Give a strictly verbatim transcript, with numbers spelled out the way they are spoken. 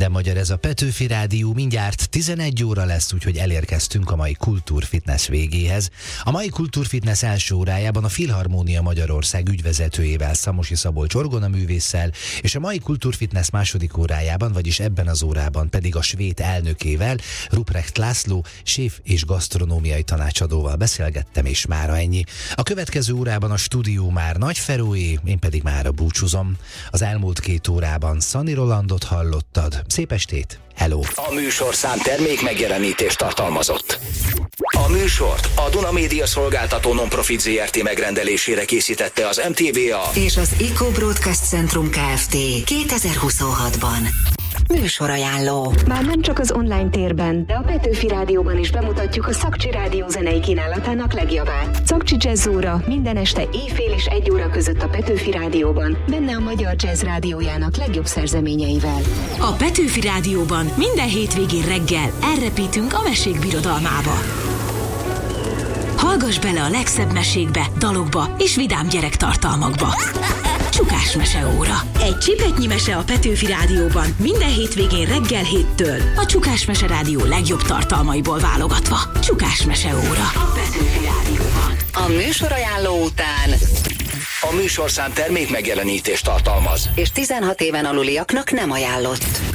Minden magyar, ez a Petőfi Rádió, mindjárt tizenegy óra lesz, úgyhogy elérkeztünk a mai Kultúrfitness végéhez. A mai Kultúrfitness első órájában a Filharmónia Magyarország ügyvezetőjével, Szamosi Szabolcs orgonaművésszel, és a mai Kultúrfitness második órájában, vagyis ebben az órában pedig a Svéd elnökével, Ruprecht László, séf és gasztronómiai tanácsadóval beszélgettem, és mára ennyi. A következő órában a stúdió már Nagyferóé, én pedig mára búcsúzom. Az elmúlt két órában Szani Rolandot hallottad. Szép estét, hello! A műsorszám termék megjelenítést tartalmazott. A műsort a Duna Média Szolgáltató Nonprofit zé er té megrendelésére készítette az em té vé á és az Eco Broadcast Centrum Kft. kétezer-huszonhatban. Műsorajánló. Már nem csak az online térben, de a Petőfi Rádióban is bemutatjuk a Szakcsi Rádió zenei kínálatának legjobbát. Szakcsi Jazz óra minden este éjfél és egy óra között a Petőfi Rádióban, benne a Magyar Jazz Rádiójának legjobb szerzeményeivel. A Petőfi Rádióban minden hétvégén reggel elrepítünk a mesék birodalmába. Hallgass bele a legszebb mesékbe, dalokba és vidám gyerektartalmakba. Csukás meseóra. Egy csipetnyi mese a Petőfi Rádióban minden hétvégén reggel héttől. A Csukás Mese Rádió legjobb tartalmaiból válogatva. Csukás meseóra. A Petőfi Rádióban. A műsorajánló után a műsorszám termék megjelenítést tartalmaz, és tizenhat éven aluliaknak nem ajánlott.